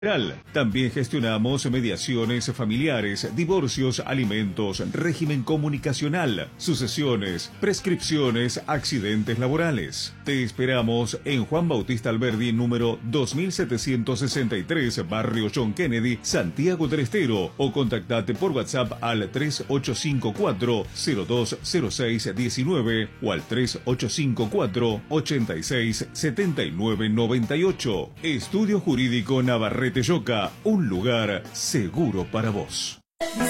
También gestionamos mediaciones familiares, divorcios, alimentos, régimen comunicacional, sucesiones, prescripciones, accidentes laborales. Te esperamos en Juan Bautista Alberdi, número 2763, Barrio John Kennedy, Santiago del Estero, o contactate por WhatsApp al 3854-020619 o al 3854-867998. Estudio Jurídico Navarrete Yoca, un lugar seguro para vos.